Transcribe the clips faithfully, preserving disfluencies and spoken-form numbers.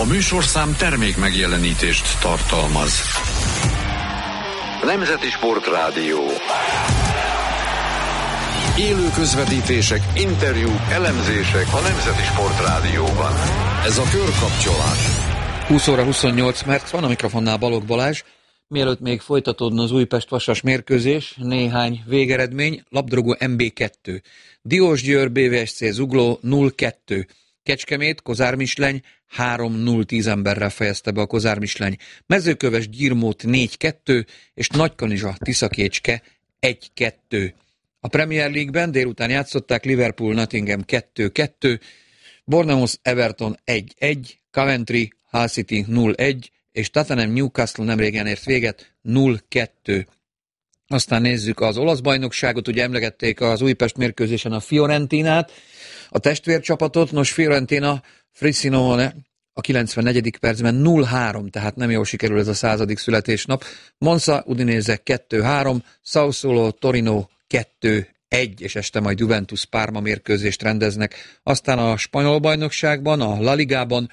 A műsorszám termék megjelenítést tartalmaz. Nemzeti Sportrádió. Élő közvetítések, interjúk, elemzések a Nemzeti Sportrádióban. Ez a Körkapcsolás. húsz óra huszonnyolc perc van, a mikrofonnál Balogh Balázs. Mielőtt még folytatódna az Újpest-Vasas mérkőzés, néhány végeredmény. Labdarúgó em bé kettő. Diósgyőr bé vé es cé Zugló nulla kettő. Kecskemét, Kozár Misleny három null tíz emberrel fejezte be a Kozár Misleny. Mezőköves Gyirmót négy kettő, és Nagykanizsa Tiszakécske egy kettő. A Premier League-ben délután játszották Liverpool Nottingham kettő kettő, Bournemouth Everton egy egy, Coventry Hull City nulla egy, és Tottenham Newcastle nemrégen ért véget nulla kettő. Aztán nézzük az olasz bajnokságot, ugye emlegették az Újpest mérkőzésen a Fiorentinát, a testvércsapatot. Nos, Fiorentina Frosinone a kilencvennegyedik percben nulla három, tehát nem jól sikerül ez a századik születésnap. Monza Udinese kettő három, Sassuolo Torino kettő egy, és este majd Juventus Parma mérkőzést rendeznek. Aztán a spanyol bajnokságban, a La Ligában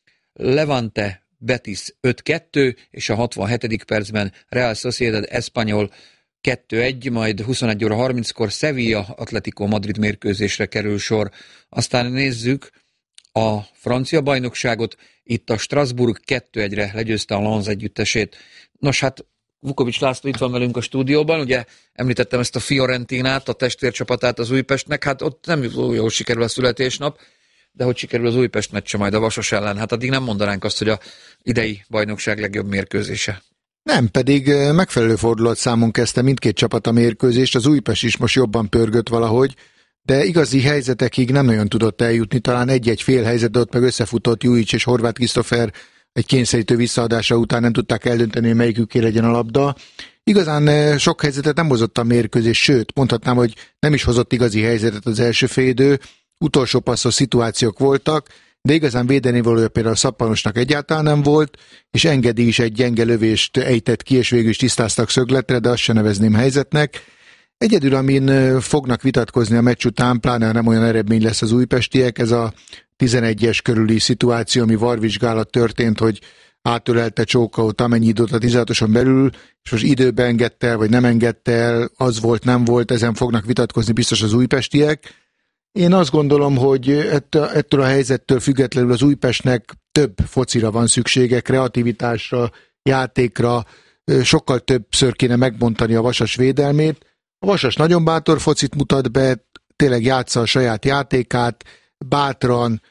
Levante Betis öt kettő, és a hatvanhetedik percben Real Sociedad Espanyol kettő egy, majd huszonegy óra harminckor Sevilla Atletico Madrid mérkőzésre kerül sor. Aztán nézzük a francia bajnokságot, itt a Strasbourg kettő egyre legyőzte a Lens együttesét. Nos, hát Vukovics László itt van velünk a stúdióban, ugye említettem ezt a Fiorentinát, a testvércsapatát az Újpestnek, hát ott nem jól sikerül a születésnap, de hogy sikerül az Újpest meccse majd a Vasas ellen, hát addig nem mondanánk azt, hogy a idei bajnokság legjobb mérkőzése. Nem, pedig megfelelő fordulatszámon kezdte mindkét csapat a mérkőzést, az Újpest is most jobban pörgött valahogy, de igazi helyzetekig nem nagyon tudott eljutni, talán egy-egy fél helyzet, ott meg összefutott Jujic és Horváth Krisztófer egy kényszerítő visszaadása után nem tudták eldönteni, hogy melyiküké legyen a labda. Igazán sok helyzetet nem hozott a mérkőzés, sőt, mondhatnám, hogy nem is hozott igazi helyzetet az első félidő, utolsó passzos szituációk voltak, de igazán védeni valója például a Szappanosnak egyáltalán nem volt, és Engedi is egy gyenge lövést ejtett ki, és végül is tisztáztak szögletre, de azt se nevezném helyzetnek. Egyedül, amin fognak vitatkozni a meccs után, pláne nem olyan eredmény lesz az újpestiek, ez a tizenegyes körüli szituáció, ami varvizsgálat történt, hogy átölelte Csókaut amennyi időt a tizenhatoson belül, és most időben engedte el, vagy nem engedte el, az volt, nem volt, ezen fognak vitatkozni biztos az újpestiek. Én azt gondolom, hogy ettől a helyzettől függetlenül az Újpestnek több focira van szüksége, kreativitásra, játékra, sokkal többször kéne megbontani a Vasas védelmét. A Vasas nagyon bátor focit mutat be, tényleg játsza a saját játékát, bátran,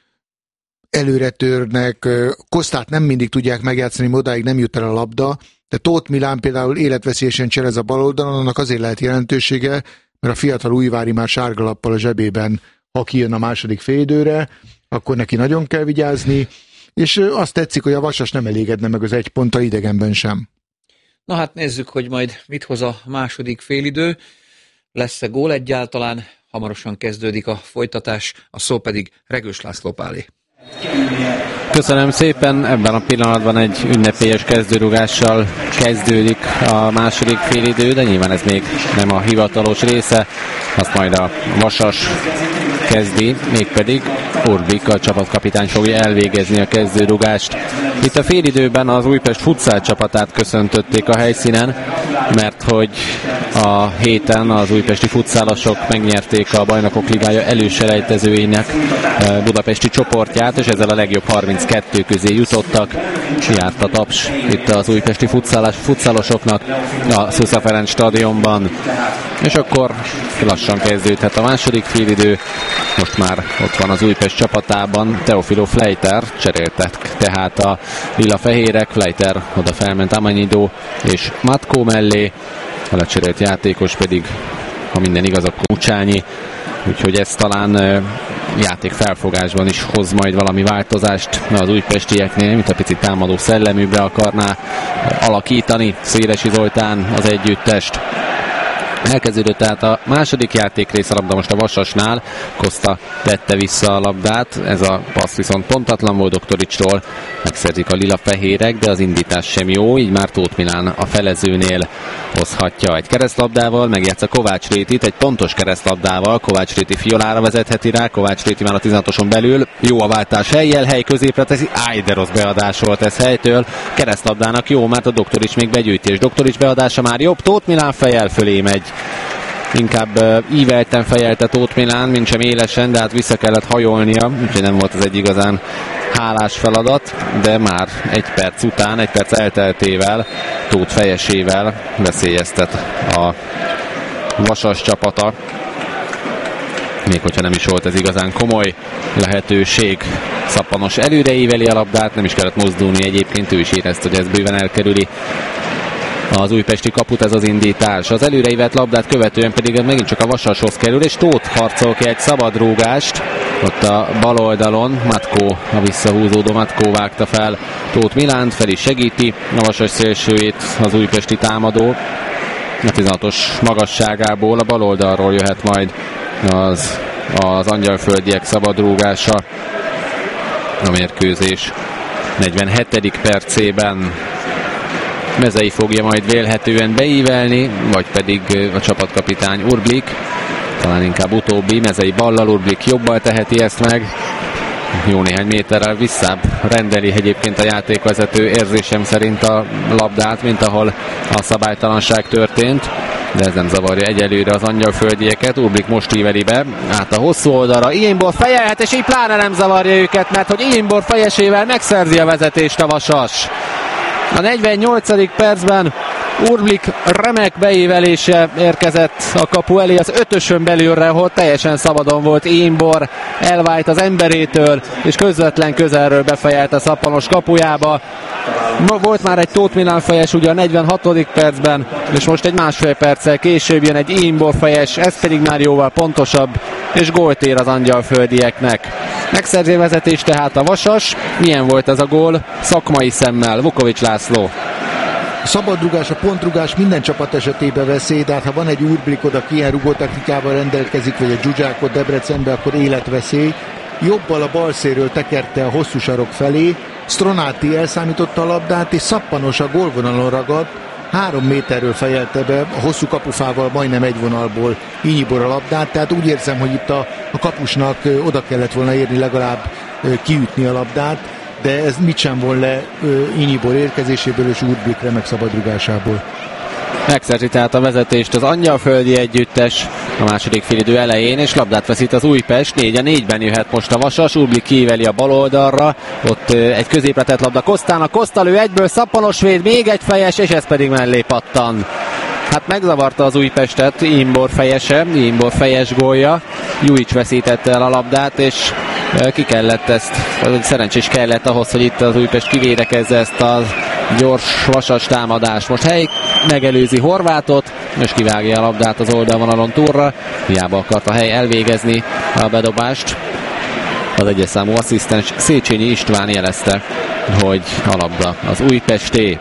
előre törnek, Kosztát nem mindig tudják megjátszani, odáig nem jut el a labda, de Tóth Milán például életveszélyesen cselez a bal oldalon, annak azért lehet jelentősége, mert a fiatal Újvári már sárgalappal a zsebében, ha kijön a második félidőre, akkor neki nagyon kell vigyázni, és azt tetszik, hogy a Vasas nem elégedne meg az egy ponttal idegenben sem. Na hát nézzük, hogy majd mit hoz a második félidő. Lesz-e gól egyáltalán? Hamarosan kezdődik a folytatás, a szó pedig Regős László Pálé. Köszönöm szépen, ebben a pillanatban egy ünnepélyes kezdőrugással kezdődik a második félidő, de nyilván ez még nem a hivatalos része, azt majd a Vasas kezdi, mégpedig Urbik, a csapatkapitány fogja elvégezni a kezdőrugást. Itt a félidőben az Újpest futsal csapatát köszöntötték a helyszínen, mert hogy a héten az újpesti futszálosok megnyerték a Bajnokok Ligája előselejtezőinek budapesti csoportját, és ezzel a legjobb harminckettő közé jutottak. Járt a taps itt az újpesti futszálosoknak a Szusza Ferenc stadionban. És akkor lassan kezdődhet a második félidő. Most már ott van az Újpest csapatában Teofilo Flejter, cseréltek tehát a lila-fehérek, Flejter oda felment Amanyidó és Matko mellé, a lecserélt játékos pedig, ha minden igaz, akkor Mucsányi, úgyhogy ez talán játék felfogásban is hoz majd valami változást az újpestieknél, mint a picit támadó szelleműbbre akarná alakítani Szélesi Zoltán az együttest. Elkezdődött tehát a második játékrész, a labda most a Vasasnál, Costa tette vissza a labdát, ez a passz viszont pontatlan volt Doktoricsról, megszerzik a lila-fehérek, de az indítás sem jó, így már Tóth Milán a felezőnél hozhatja egy keresztlabdával, megjátsza Kovács Rétit, egy pontos keresztlabdával, Kovács Réti Fiolára vezetheti rá, Kovács Réti már a tizenhatoson belül, jó a váltás helyjel, hely középre teszi, áj, de rossz beadás volt ez helytől, keresztlabdának jó, mert a Doktorics még begyűjti, és Doktorics beadása már jobb, Tóth Milán fejjel fölé megy. Inkább uh, ívelten fejelte Tóth Milán, mint sem élesen, de hát vissza kellett hajolnia, úgyhogy nem volt ez egy igazán hálás feladat, de már egy perc után, egy perc elteltével, Tóth fejesével veszélyeztet a Vasas csapata. Még hogyha nem is volt ez igazán komoly lehetőség. Szappanos előreíveli a labdát, nem is kellett mozdulni egyébként, ő is érezte, hogy ez bőven elkerüli az újpesti kaput ez az indítás. Az előreívett labdát követően pedig megint csak a Vasashoz kerül, és Tóth harcol ki egy szabad rúgást. Ott a bal oldalon Matkó, a visszahúzódó Matkó vágta fel Tóth Milánt, fel is segíti a Vasas szélsőjét az újpesti támadó. A tizenhatos magasságából a bal oldalról jöhet majd az, az angyalföldiek szabad rúgása a mérkőzés negyvenhetedik percében. Mezei fogja majd vélhetően beívelni, vagy pedig a csapatkapitány Urblik, talán inkább utóbbi, Mezei ballal, Urblik jobbal teheti ezt meg, jó néhány méterrel visszább rendeli egyébként a játékvezető érzésem szerint a labdát, mint ahol a szabálytalanság történt, de ez nem zavarja egyelőre az angyalföldieket. Urblik most íveli be, át a hosszú oldalra, Iinbor fejelhet, és így pláne nem zavarja őket, mert hogy Iinbor fejesével megszerzi a vezetést a Vasas. A negyvennyolcadik percben Urblik remek beívelése érkezett a kapu elé, az ötösön belülre, ahol teljesen szabadon volt Iinbor, elvált az emberétől, és közvetlen közelről befejelt a Szappanos kapujába. Volt már egy Tóth Milán fejes ugye a negyvenhatodik percben, és most egy másfél perccel később jön egy Iinbor fejes, ez pedig már jóval pontosabb, és gólt ér az angyalföldieknek. Megszerzi vezetés tehát a Vasas. Milyen volt ez a gól? Szakmai szemmel, Vukovics László. A szabadrugás, a pontrugás minden csapat esetében veszély, de hát ha van egy Urblikod, aki ilyen rugótechnikával rendelkezik, vagy egy Zsuzsákod Debrecenbe, akkor életveszély. Jobbal a bal szélről tekerte a hosszú sarok felé, Stronati elszámította a labdát, és Szappanos a gólvonalon ragadt, három méterről fejelte be, a hosszú kapufával majdnem egy vonalból Iinbor a labdát, tehát úgy érzem, hogy itt a, a kapusnak oda kellett volna érni legalább kiütni a labdát, de ez mit sem von le Iinbor érkezéséből és Urblik remek szabadrugásából. Megszerzi tehát a vezetést az angyalföldi együttes a második félidő elején, és labdát veszít az Újpest. négy a négyben jöhet most a Vasas, Urblik kiíveli a bal oldalra, ott egy középre tett labda Kosztának, Koszta lő egyből, Szappanos véd, még egy fejes, és ez pedig mellé pattan. Hát megzavarta az Újpestet Iinbor fejese, Iinbor fejes gólja, Juics veszítette el a labdát, és ki kellett ezt, szerencsés kellett ahhoz, hogy itt az Újpest kivédekezze ezt a gyors Vasas támadást. Most Hely megelőzi Horvátot, és kivágja a labdát az oldalvonalon túlra, hiába akarta Hely elvégezni a bedobást. Az egyes számú asszisztens Széchenyi István jelezte, hogy a labda az újpesté.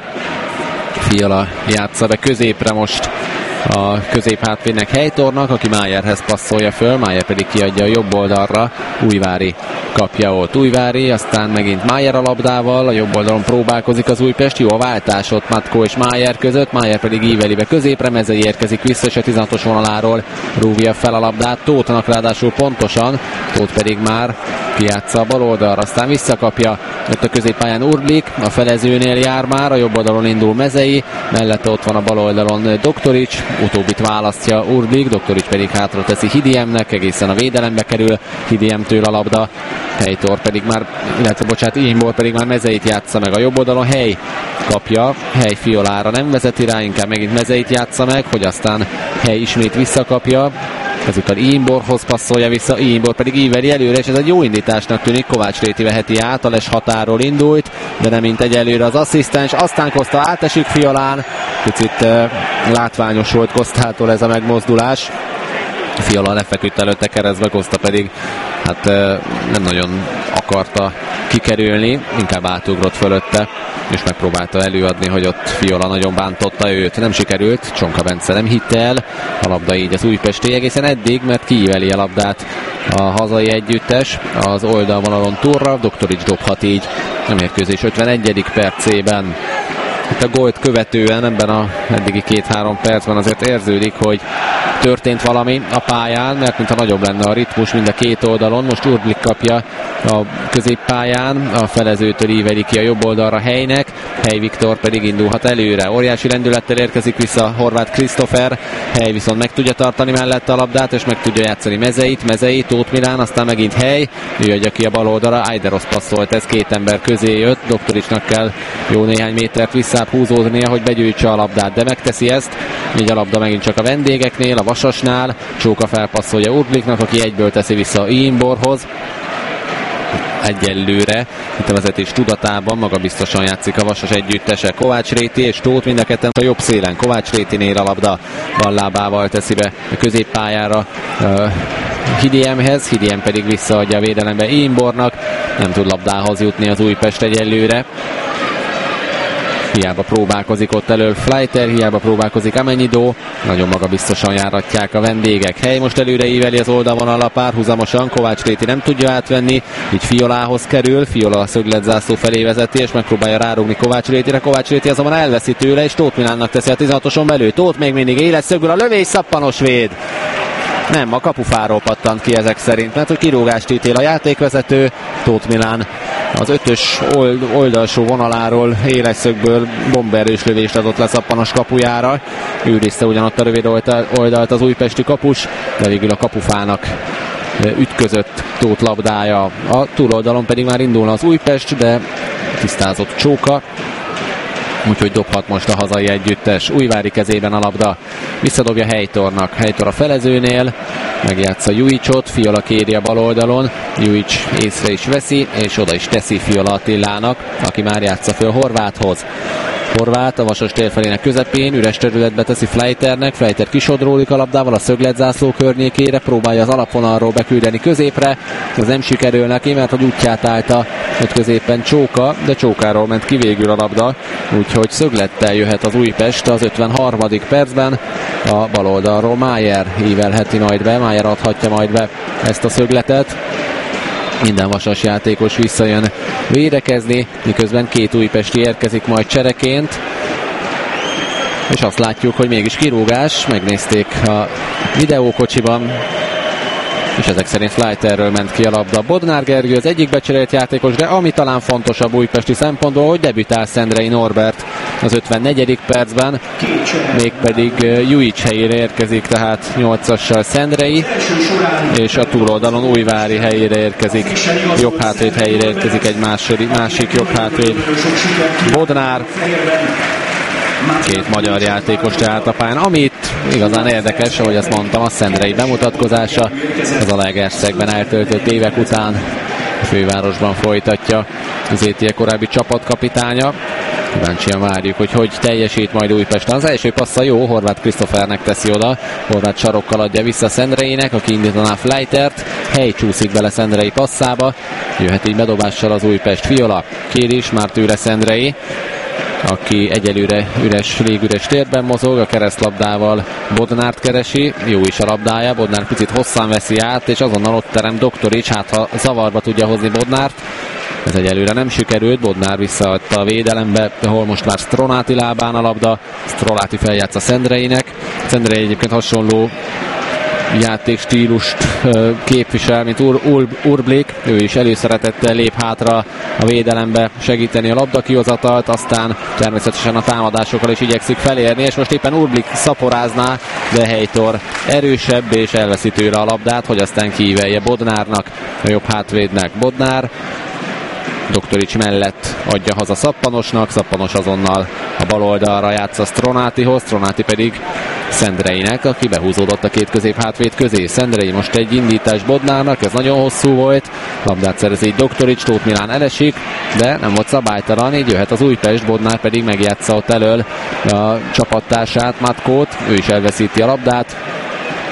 Fiala játsza be középre most a középhátvédnek Helytornak, aki Májerhez passzolja föl, Májer pedig kiadja a jobb oldalra, Újvári kapja ott Újvári, aztán megint Májer a labdával, a jobb oldalon próbálkozik az Újpest, jó a váltás ott Matkó és Májer között, Májer pedig íveli be középre, Mezei érkezik vissza, és a tizenhatos vonaláról rúgja fel a labdát, Tóthnak ráadásul pontosan, Tóth pedig már kijátsza a bal oldalra, aztán visszakapja ott a középpályán Urblik, a felezőnél jár már, a jobb oldalon indul Mezei, mellette ott van a bal oldalon Doktorics, utóbbit választja Urblik, Doktorics pedig hátra teszi Hidiemnek, egészen a védelembe kerül Hidiemtől a labda, Helytor pedig már, illetve bocsánat, Iinbor pedig már Mezeit játsza meg a jobb oldalon, Hely kapja, Hely Fiolára nem vezeti rá, inkább megint Mezeit játsza meg, hogy aztán Hely ismét visszakapja, ezúttal Iinborhoz passzolja vissza, Iinbor pedig íveli előre, és ez egy jó indításnak tűnik, Kovács Réti veheti át, a Les határól indult, de nem mint egyelőre az asszisztens, aztán Koszta átesik Fialán, picit uh, látványos volt Kosztától ez a megmozdulás, Fiala lefeküdt előtte keresztbe, Koszta pedig hát uh, nem nagyon akarta kikerülni, inkább átugrott fölötte, és megpróbálta előadni, hogy ott Fiola nagyon bántotta őt. Nem sikerült, Csonka Bence nem hitte el, a labda így az újpesti egészen eddig, mert kiíveli a labdát a hazai együttes az oldalvonalon túlra, Doktorics dobhat így a mérkőzés ötvenegyedik percében. Itt a gólt követően ebben a eddigi két-három percben azért érződik, hogy történt valami a pályán, mert mintha nagyobb lenne a ritmus mind a két oldalon. Most Urblik kapja a középpályán, a felezőtől íveli ki a jobb oldalra Helynek, Hely Viktor pedig indulhat előre. Óriási lendülettel érkezik vissza Horváth Krisztofer, Hely viszont meg tudja tartani mellette a labdát, és meg tudja játszani Mezeit, Mezei, Tóth Milán, aztán megint Hely, ő adja ki a bal oldalra, Aideros passzolt, ez két ember közé jött, Doktoricsnak kell jó néhány métert visszább húzódnia, hogy begyűjtse a labdát, de megteszi ezt, így a labda megint csak a vendégeknél, a Vasasnál, Csóka felpasszolja Urbliknak, aki egyből teszi vissza Imborhoz. Egyelőre itt a vezetés tudatában magabiztosan játszik a Vasas együttese. Kovács Réti és Tóth mind a ketten a jobb szélen. Kovács Rétinél a labda bal lábával teszi be a középpályára uh, Hidiemhez, Hidiem pedig visszaadja a védelembe Imbornak. Nem tud labdához jutni az Újpest egyelőre. Hiába próbálkozik ott elől Fleiter, hiába próbálkozik Amennyidó, nagyon magabiztosan járatják a vendégek. Hely most előre íveli az oldalvonalra párhuzamosan, Kovács Réti nem tudja átvenni, így Fiolához kerül, Fiola a szögletzászló felé vezeti, és megpróbálja rárugni Kovács Rétire, Kovács Réti azonban elveszi tőle, és Tóth Milánnak teszi a tizenhatoson belül. Tóth még mindig éles szögből, a lövés, szappanos véd. Nem, a kapufáról pattant ki ezek szerint, mert hogy kirúgást ítél a játékvezető. Tóth Milán az ötös old, oldalsó vonaláról éles szögből bomberős lövést adott le szappanos kapujára. Őrizte ugyanott a rövid oldalt az újpesti kapus, de végül a kapufának ütközött Tóth labdája. A túloldalon pedig már indulna az Újpest, de tisztázott Csóka, úgyhogy dobhat most a hazai együttes. Újvári kezében a labda, visszadobja Helytornak, Helytor a felezőnél, megjátsza Juicsot, Fiola kéri a bal oldalon, Juics észre is veszi, és oda is teszi Fiola Attilának, aki már játsza föl Horváthoz. Horváth a Vasas térfelének közepén, üres területbe teszi Fleiternek, Fleiter kisodródik a labdával a szögletzászló környékére, próbálja az alapvonalról beküldeni középre, ez nem sikerül neki, mert hogy útját állta ott középen Csóka, de Csókáról ment ki végül a labda, úgyhogy szöglettel jöhet az Újpest az ötvenharmadik percben, a bal oldalról Májer ívelheti majd be, Májer adhatja majd be ezt a szögletet. Minden Vasas játékos visszajön védekezni, miközben két újpesti érkezik majd csereként. És azt látjuk, hogy mégis kirúgás, megnézték a videókocsiban, és ezek szerint Fleiterről ment ki a labda. Bodnár Gergő az egyik becserélt játékos, de ami talán fontosabb újpesti szempontból, hogy debütál Szendrei Norbert az ötvennegyedik percben, mégpedig Juics helyére érkezik, tehát nyolcassal Szendrei, és a túloldalon Újvári helyére érkezik, jobb hátvéd helyére érkezik egy másik, másik jobb hátvéd, Bodnár. Két magyar játékos tehát a pályán. Amit igazán érdekes, ahogy azt mondtam, a Szendrei bemutatkozása, az Zalaegerszegben eltöltött évek után a fővárosban folytatja az é té é korábbi csapatkapitánya. Kíváncsian várjuk, hogy hogy teljesít majd Újpesten. Az első passza jó, Horváth Krisztofernek teszi oda, Horváth sarokkal adja vissza Szendreinek, aki indítaná Fleitert, Hely csúszik bele Szendrei passzába, jöhet így bedobással az Újpest. Fiola kér is már tőle Szendrei, aki egyelőre üres, légüres térben mozog, a keresztlabdával Bodnárt keresi, jó is a labdája, Bodnár picit hosszan veszi át, és azonnal ott terem Doktorics, hát ha zavarba tudja hozni Bodnárt. Ez egyelőre nem sikerült, Bodnár visszaadta a védelembe, ahol most már Stronáti lábán a labda, Stronáti feljátsza Szendreinek, Szendrei egyébként hasonló játékstílust képvisel, mint Ur- Ur- Urblik, ő is előszeretettel lép hátra a védelembe segíteni a labdakihozatalt, aztán természetesen a támadásokkal is igyekszik felérni, és most éppen Urblik szaporázná, de Helytor erősebb, és elveszi tőle a labdát, hogy aztán kiívelje Bodnárnak, a jobb hátvédnek. Bodnár Doktorics mellett adja haza Szappanosnak, Szappanos azonnal a bal oldalra játsza Stronátihoz, Stronáti pedig Szendreinek, aki behúzódott a két középhátvéd közé. Szendrei most egy indítás Bodnárnak, ez nagyon hosszú volt, labdát szerez így Doktorics, Tóth Milán elesik, de nem volt szabálytalan, így jöhet az Újpest, Bodnár pedig megjátsza ott elől a csapattársát, Matkót, ő is elveszíti a labdát,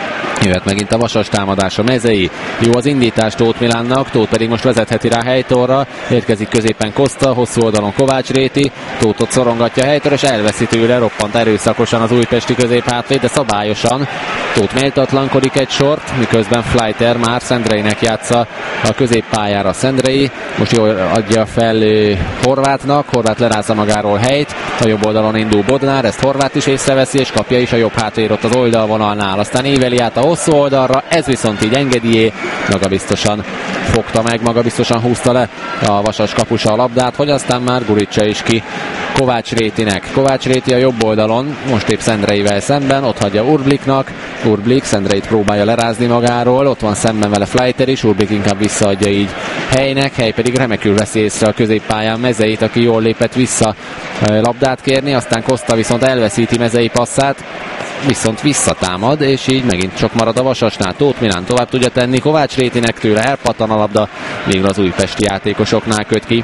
Jöhet megint a Vasas támadása, Mezei. Jó az indítás Tóth Milánnak, Tóth pedig most vezetheti rá Helytorra. Érkezik középen Costa, hosszú oldalon Kovács Réti. Tóthot szorongatja Helytor, és elveszi tőle, roppant erőszakosan az újpesti középhátvéd, de szabályosan. Tóth méltatlankodik egy sort, miközben Fleiter már Szendreinek játsza a középpályára. Szendrei most jól adja fel Horvátnak, Horvát lerázza magáról Helyt, a jobb oldalon indul Bodnár, ezt Horvát is észreveszi, és kapja is a jobb hátvéd ott az oldalvonalnál. Aztán éveli át a hosszú oldalra, ez viszont így engedélyé, magabiztosan fogta meg, magabiztosan húzta le a Vasas kapusa a labdát, hogy aztán már gurítsa is ki Kovács Rétinek. Kovács Réti a jobb oldalon, most épp Szendreivel szemben, ott hagyja Urbliknak, Urblik Szendreit próbálja lerázni magáról, ott van szemben vele Fleiter is, Urblik inkább visszaadja így Helynek, Hely pedig remekül veszi észre a középpályán Mezeit, aki jól lépett vissza labdát kérni, aztán Costa viszont elveszíti Mezei passzát, viszont visszatámad, és így megint csak marad a Vasasnál. Tóth Milán tovább tudja tenni Kovács Rétinek, tőle elpattan a labda, végül az újpesti játékosoknál köt ki.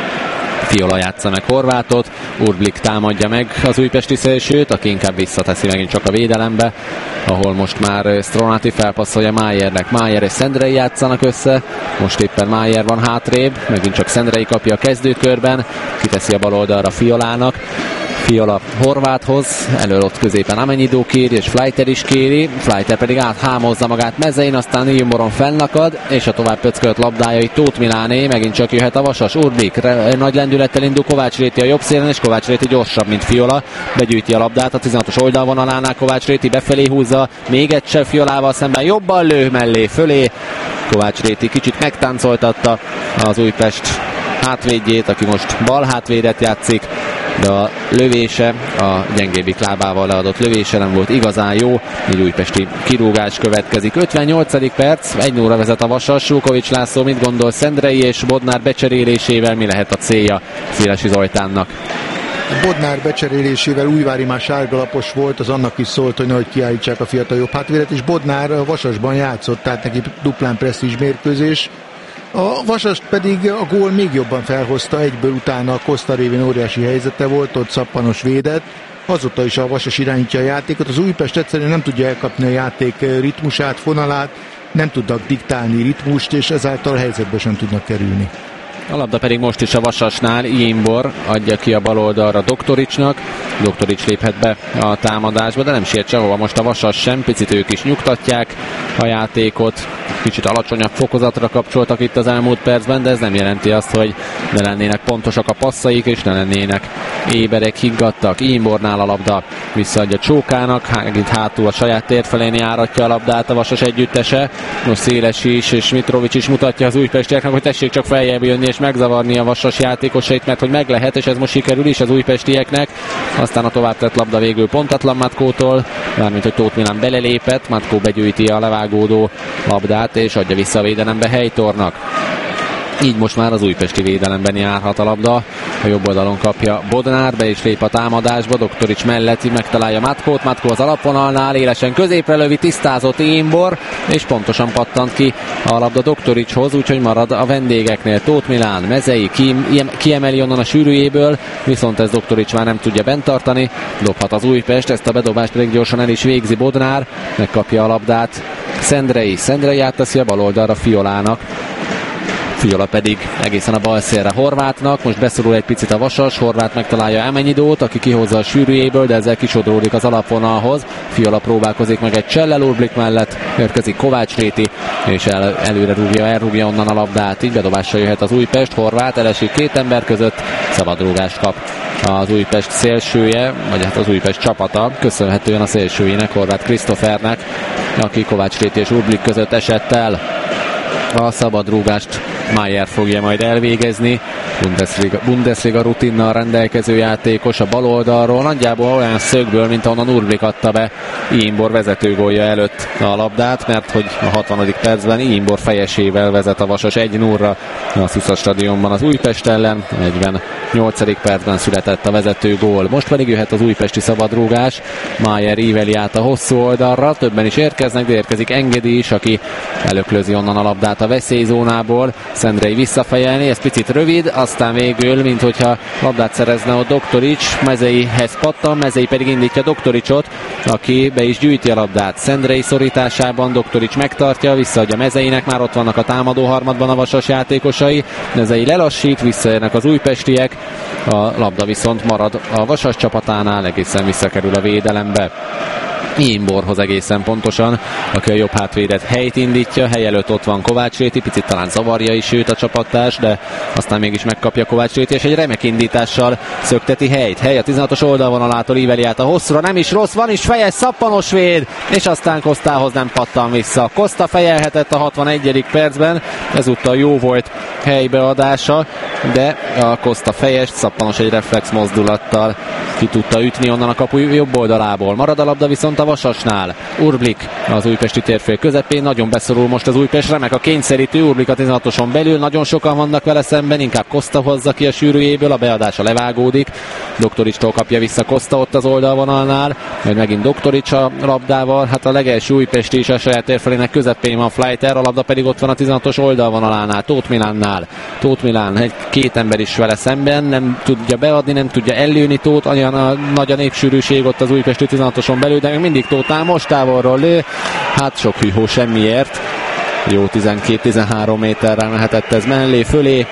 Fiola játsza meg Horvátot, Urblik támadja meg az újpesti szélsőt, aki inkább visszateszi megint csak a védelembe, ahol most már Stronati felpasszolja Májernek. Májer és Szendrei játszanak össze, most éppen Májer van hátrébb, megint csak Szendrei kapja a kezdőkörben, kiteszi a bal oldalra Fiolának. Fiola Horváthoz, elől ott középen Amennyidó kéri, és Fleiter is kéri, Fleiter pedig áthámozza magát Mezein, aztán Ilmoron fennakad, és a tovább pöckölt labdája itt Tóth Miláné, megint csak jöhet a Vasas, Urblik, nagy lendülettel indul Kovács Réti a jobb szélen, és Kovács Réti gyorsabb, mint Fiola, begyűjti a labdát, a tizenhatos oldalvonalánál Kovács Réti befelé húzza, még egyszer Fiolával szemben, jobban lő mellé, fölé, Kovács Réti kicsit megtáncoltatta az Újpest hátvédjét, aki most bal hátvédet játszik, de a lövése, a gyengébbik lábával leadott lövése nem volt igazán jó, így újpesti kirúgás következik. ötvennyolcadik perc, egy nulla vezet a Vasas. Sulkovics László mit gondol Szendrei és Bodnár becserélésével, mi lehet a célja Szélesi Zoltánnak? Bodnár becserélésével Újvári már sárgalapos volt, az annak is szólt, hogy nehogy kiállítsák a fiatal jobb hátvédet, és Bodnár a Vasasban játszott, tehát neki duplán presztízs mérkőzés. A Vasast pedig a gól még jobban felhozta, egyből utána a Costa révén óriási helyzete volt, ott szappanos védett, azóta is a Vasas irányítja a játékot, az Újpest egyszerűen nem tudja elkapni a játék ritmusát, fonalát, nem tudnak diktálni ritmust, és ezáltal helyzetbe sem tudnak kerülni. A labda pedig most is a Vasasnál, Imbor adja ki a bal oldalra Doktoricsnak. Doktorics léphet be a támadásba, de nem siet sehova most a Vasas sem, picit ők is nyugtatják a játékot, kicsit alacsonyabb fokozatra kapcsoltak itt az elmúlt percben, de ez nem jelenti azt, hogy ne lennének pontosak a passzaik, és ne lennének éberek, higgadtak. Imbornál a labda visszaadja Csókának, itt hátul a saját tér felén járatja a labdát a Vasas együttese. Most Szélesi is és Mitrovics is mutatja az újpestieknek, hogy tessék csak feljebb jönni és megzavarni a Vasas játékosait, mert hogy meg lehet, és ez most sikerül is az újpestieknek. Aztán a tovább tett labda végül pontatlan Matkótól, mármint hogy Tóth Milán belelépett, Matkó begyűjti a levágódó labdát, és adja vissza a védelembe Helytornak. Így most már az újpesti védelemben járhat a labda. A jobb oldalon kapja Bodnár, be is lép a támadásba, Doktorics mellett megtalálja Matkót, Matkó az alapvonalnál, élesen középre lövi, tisztázott Imbor, és pontosan pattant ki a labda Doktoricshoz, úgyhogy marad a vendégeknél Tóth Milán, Mezei kiemeli onnan a sűrűjéből, viszont ez Doktorics már nem tudja bent tartani, dobhat az Újpest, ezt a bedobást pedig gyorsan el is végzi Bodnár, megkapja a labdát Szendrei, Szendrei átteszi a bal oldalra Fiolának, Fiola pedig egészen a bal szélre Horvátnak, most beszorul egy picit a Vasas, Horvát megtalálja Amennyidót, aki kihozza a sűrűjéből, de ezzel kisodródik az alapvonalhoz. Fiola próbálkozik meg egy csellel Urblik mellett, érkezik Kovács Réti, és el, előre rúgja, elrúgja onnan a labdát, így bedobásra jöhet az Újpest, Horvát elesik két ember között, szabadrúgást kap az Újpest szélsője, vagy hát az Újpest csapata, köszönhetően a szélsőjének, Horváth Krisztofernek, aki Kovács Réti és Urblik között esett el. A szabadrúgást Májer fogja majd elvégezni, Bundesliga, Bundesliga rutinnal rendelkező játékos a bal oldalról, nagyjából olyan szögből, mint ahonnan Urblik adta be Imbor vezetőgólja előtt a labdát, mert hogy a hatvanadik percben Imbor fejesével vezet a Vasas egy nullra a Szusza stadionban az Újpest ellen, negyven nyolcadik percben született a vezető gól. Most pedig jöhet az újpesti szabadrúgás. Májer íveli át a hosszú oldalra, többen is érkeznek, de érkezik Engedi is, aki előklözi onnan a labdát a veszélyzónából. Szendrei visszafejelni, ez picit rövid, aztán végül, mint hogyha labdát szerezne a Doktorics, Mezeihez pattan, Mezei pedig indítja Doktoricsot, aki be is gyűjti a labdát. Szendrei szorításában Doktorics megtartja, visszaadja Mezeinek, már ott vannak a támadó harmadban a Vasas játékosai. Mezei lelassít, visszaérnek az újpestiek, a labda viszont marad a Vasas csapatánál, egészen visszakerül a védelembe. Imborhoz egészen pontosan, aki a jobb hátvédet helyt indítja, hely előtt ott van Kovács Réti, picit talán zavarja is őt a csapattárs, de aztán mégis megkapja Kovács Réti, és egy remek indítással szökteti helyt. Hely a tizenhatos oldalvonalától íveli át a hosszúra, nem is rossz, van is fejes, Szappanos véd, és aztán Kosztához nem pattan vissza. Koszta fejelhetett a hatvanegyedik percben, ezúttal jó volt helybeadása, de a Koszta fejest, Szappanos egy reflex mozdulattal ki tudta ütni onnan a kapu jobb oldalából. Marad a labda viszont a Vasasnál. Urblik az újpesti térfél közepén, nagyon beszorul most az Újpest, remek a kényszerítő, Urblik a tizenhatoson belül, nagyon sokan vannak vele szemben, inkább Koszta hozza ki a sűrűjéből, a beadása levágódik. Doktoricstól kapja vissza Koszta ott az oldalvonalnál, majd megint Doktorics a labdával, hát a legelső újpesti is a saját térfelének közepén van Fleiter, a labda pedig ott van a tizenhatos oldalvonalánál, Tóth Milánnál. Tóth Milán, egy két ember is vele szemben, nem tudja beadni, nem tudja ellőni Tóth, olyan a nagy a népsűrűség ott az újpesti tizenhatoson belül, de még mindig Tóth áll, most távolról lő, hát sok hűhó semmiért, jó tizenkét-tizenhárom méterrel mehetett ez mellé, fölé,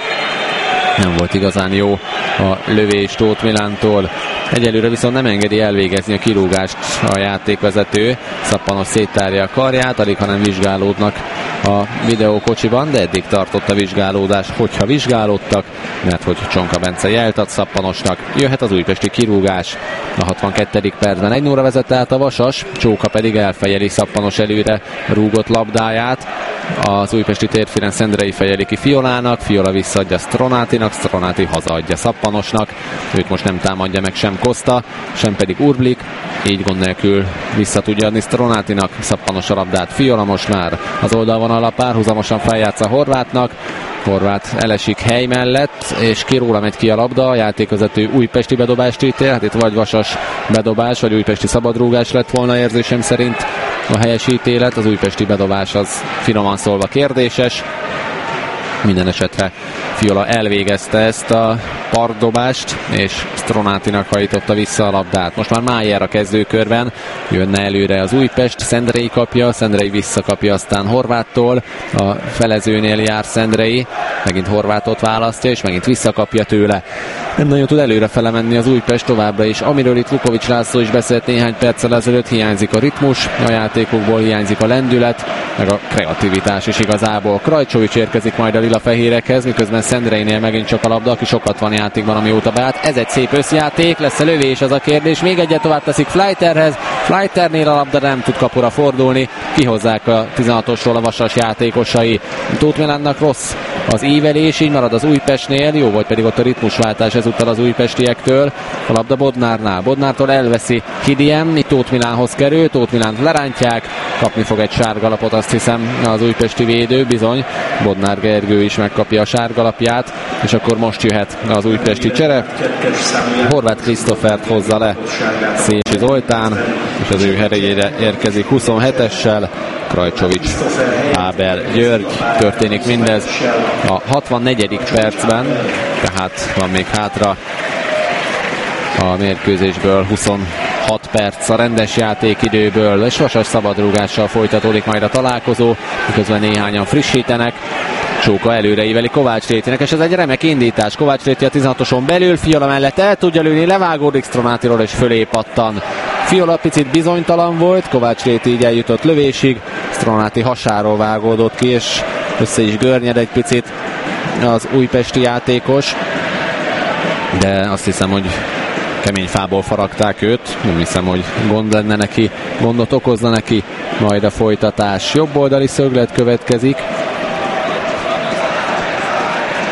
nem volt igazán jó a lövés Tóth Milántól. Egyelőre viszont nem engedi elvégezni a kirúgást a játékvezető. Szappanos széttárja a karját, alig hanem vizsgálódnak a videókocsiban, de eddig tartott a vizsgálódás, hogyha vizsgálódtak, mert hogy Csonka Bence jelt ad Szappanosnak. Jöhet az újpesti kirúgás. A hatvannegyedik percben egy nulla vezette át a Vasas, Csóka pedig elfejeli Szappanos előre rúgott labdáját. Az újpesti térfélen Szendrei fejeli ki Fiolának, Fiola visszaadja Stronátinak, Stronáti hazaadja Szappanosnak, őt most nem támadja meg sem Koszta, sem pedig Urblik, így gond nélkül vissza tudja adni Stronátinak, Szappanos a labdát, Fiola most már az oldalvonal párhuzamosan feljátsza Horvátnak, Horvát elesik hely mellett, és ki róla megy ki a labda, a játékvezető újpesti bedobást ítél, hát itt vagy Vasas bedobás, vagy újpesti szabadrúgás lett volna érzésem szerint a helyes ítélet, az újpesti bedobás az finoman szólva kérdéses. Minden esetre Fiola elvégezte ezt a partdobást, és Stronátinak hajtotta vissza a labdát. Most már Májer a kezdőkörben, jönne előre az Újpest, Szendrei kapja, Szendrei visszakapja aztán Horváttól, a felezőnél jár Szendrei, megint Horvátot választja, és megint visszakapja tőle. Nem nagyon tud előre felemenni az Újpest továbbra is. Amiről itt Lukovics László is beszélt néhány perccel ezelőtt, hiányzik a ritmus, a játékokból hiányzik a lendület, meg a kreativitás is igazából. Krajcsovics érkezik majd a lila-fehérekhez, miközben Szendreinél megint csak a labda, aki sokat van játékban, amióta beállt. Ez egy szép összjáték, lesz a lövés, az a kérdés. Még egyet tovább teszik Fleiterhez. Fleiternél a labda nem tud kapura fordulni. Kihozzák a tizenhatosról a Vasas játékosai. Tóth Milánnak rossz az ívelés, így marad az Újpestnél, jó volt pedig ott a ritmusváltás ezúttal az újpestiektől. A labda Bodnárnál. Bodnártól elveszi Hidiem, itt Tóth Milánhoz kerül, Tóth Milánt lerántják, kapni fog egy sárgalapot, azt hiszem az újpesti védő, bizony. Bodnár Gergő is megkapja a sárgalapját, és akkor most jöhet az újpesti csere. Horváth Krisztofert hozza le Szécsi Zoltán, és az ő helyére érkezik huszonhetessel Krajcsovics Ábel György. Történik mindez a hatvannegyedik percben, tehát van még hátra a mérkőzésből huszonhat perc a rendes játékidőből, és Vasas szabadrúgással folytatódik majd a találkozó, miközben néhányan frissítenek. Csóka előre íveli Kovács Rétinek, és ez egy remek indítás. Kovács Réti a tizenhatoson belül, Fiola mellett el tudja lőni, levágódik Stronátiról, és fölé pattan. Fiola picit bizonytalan volt, Kovács Réti így eljutott lövésig, Stronáti hasáról vágódott ki, és össze is görnyed egy picit az újpesti játékos, de azt hiszem, hogy kemény fából faragták őt, nem hiszem, hogy gond lenne neki, gondot okozna neki, majd a folytatás. Jobboldali szöglet következik,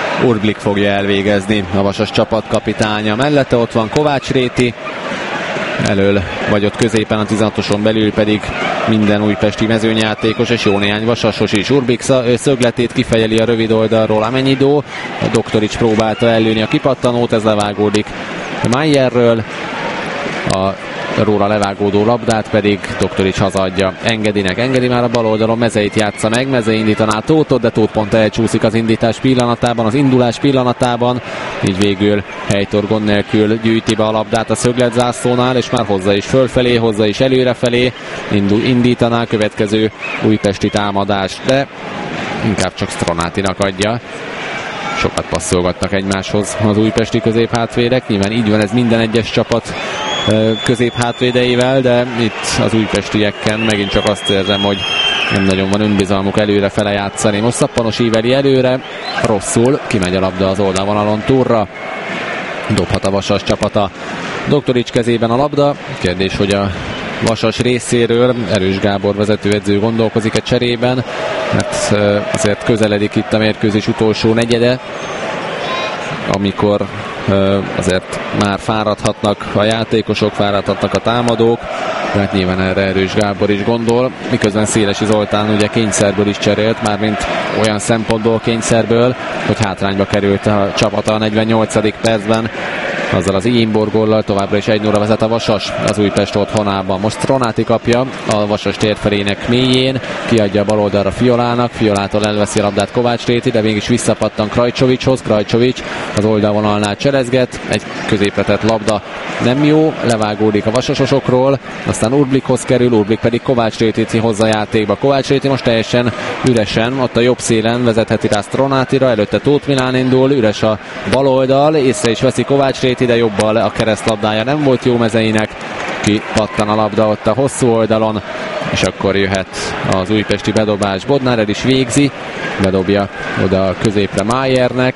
Urblik fogja elvégezni, a Vasas csapatkapitánya mellette, ott van Kovács Réti, elől vagy ott középen a tizenhatoson belül pedig minden újpesti mezőnyjátékos, és jó néhány vasasos is. Urbik szögletét kifejeli a rövid oldalról Amenidó, a Doktorics próbálta ellőni a kipattanót, ez levágódik Mayerről, a róla levágódó labdát pedig Doktorics hazaadja Engedinek. Engedi már a bal oldalon, Mezeit játsza meg, Mezei indítaná Tóthot, de Tóth pont elcsúszik az indítás pillanatában, az indulás pillanatában, így végül helytor gond nélkül gyűjti be a labdát a szögletzászlónál, és már hozzá is fölfelé, hozzá is előrefelé indul, indítaná a következő újpesti támadást, de inkább csak Stronátinak adja. Sokat passzolgatnak egymáshoz az újpesti középhátvédek, nyilván így van ez minden egyes csapat középhátvédeivel, de itt az újpestiekken megint csak azt érzem, hogy nem nagyon van önbizalmuk előre fele játszani. Most Szappanos íveli előre, rosszul, kimegy a labda az oldalvonalon túlra, dobhat a Vasas csapata. Doktorics kezében a labda, kérdés, hogy a Vasas részéről Erős Gábor vezetőedző gondolkozik egy cserében, mert azért közeledik itt a mérkőzés utolsó negyede, amikor azért már fáradhatnak a játékosok, fáradhatnak a támadók, tehát nyilván erre Erős Gábor is gondol, miközben Szélesi Zoltán ugye kényszerből is cserélt, mármint olyan szempontból kényszerből, hogy hátrányba került a csapata a negyvennyolcadik percben, azzal az Imbor góllal továbbra is egy nulla vezet a Vasas az Újpest otthonában. Most Tronáti kapja a Vasas térfelének mélyén, kiadja a bal oldalra Fiolának, Fiolától elveszi a labdát Kovács Réti, de mégis visszapattan Krajcsovicshoz, Krajcsovics az oldalvonalnál cselezget, egy középre tett labda nem jó, levágódik a vasasosokról, aztán Urblikhoz kerül, Urblik pedig Kovács Rétit hozza játékba. Kovács Réti most teljesen üresen, ott a jobb szélen vezetheti rá Stronátira, előtte Tóth Milán indul, üres a bal oldal, észre is veszi Kovács Réti, de jobbal a keresztlabdája nem volt jó Mezeinek, ki pattan a labda ott a hosszú oldalon, és akkor jöhet az újpesti bedobás. Bodnár el is végzi, bedobja oda a középre Mayernek,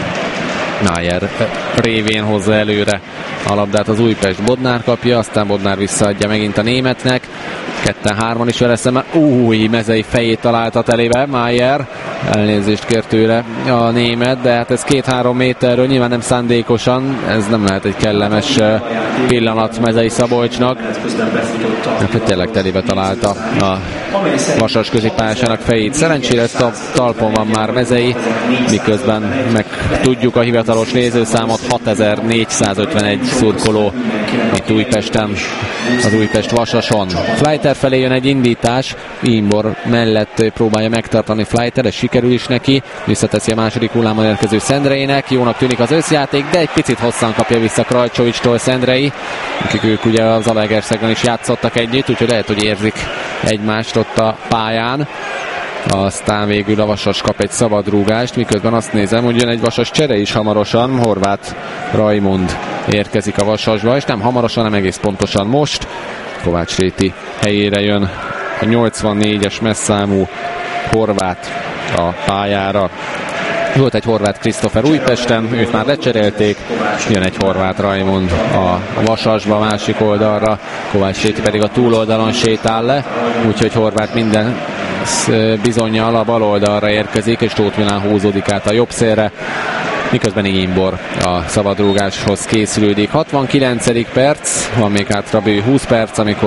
Mayer révén hozza előre a labdát az Újpest, Bodnár kapja, aztán Bodnár visszaadja megint a németnek, ketten hárman is vele szemben, új, Mezei fejét találta telébe, Mayer, elnézést kért tőle a német, de hát ez két-három méterről nyilván nem szándékosan, ez nem lehet egy kellemes pillanat Mezei Szabolcsnak, hát tényleg telébe találta a Vasas középpályásának fejét. Szerencsére ezt a talpon van már Mezei, miközben meg tudjuk a hivatalos nézőszámot, hatezer-négyszázötvenegy szurkoló itt Újpesten, az Újpest Vasason. Fleiter felé jön egy indítás, Imbor mellett próbálja megtartani Fleiter, ez sikerül is neki, visszateszi a második hullámon érkező Szendreinek, jónak tűnik az összjáték, de egy picit hosszan kapja vissza Krajcsovicstól Szendrei, akik ők ugye az Zalaegerszegen is játszottak együtt, úgyhogy lehet, hogy érzik egymást ott a pályán. Aztán végül a Vasas kap egy szabadrúgást, miközben azt nézem, hogy jön egy Vasas csere is hamarosan, Horváth Rajmund érkezik a Vasasba, és nem hamarosan, nem egész pontosan most. Kovács Réti helyére jön a nyolcvannégyes messzámú Horváth a pályára. Volt egy Horváth Krisztofer Újpesten, őt már lecserélték, jön egy Horváth Rajmund a Vasasba, a másik oldalra, Kovács Réti pedig a túloldalon sétál le, úgyhogy Horváth minden bizonnyal a bal oldalra érkezik, és Tóth Milán húzódik át a jobb szélre, miközben Imbor a szabadrúgáshoz készülődik. hatvankilencedik perc, van még hátra bő húsz perc, amikor